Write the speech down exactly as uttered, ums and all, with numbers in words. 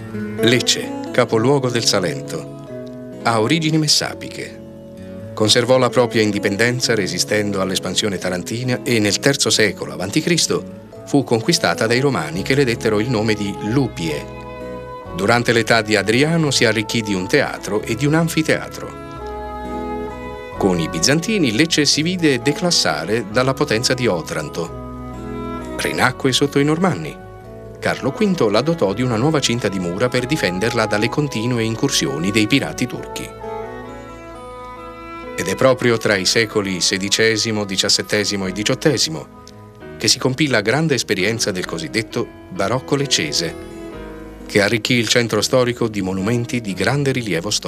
Lecce, capoluogo del Salento, ha origini messapiche. Conservò la propria indipendenza resistendo all'espansione tarantina e nel terzo secolo avanti Cristo fu conquistata dai Romani che le dettero il nome di Lupie. Durante l'età di Adriano si arricchì di un teatro e di un anfiteatro. Con i Bizantini Lecce si vide declassare dalla potenza di Otranto. Rinacque sotto i Normanni. Carlo quinto la dotò di una nuova cinta di mura per difenderla dalle continue incursioni dei pirati turchi. Ed è proprio tra i secoli sedicesimo, diciassettesimo e diciottesimo che si compì la grande esperienza del cosiddetto barocco leccese, che arricchì il centro storico di monumenti di grande rilievo storico.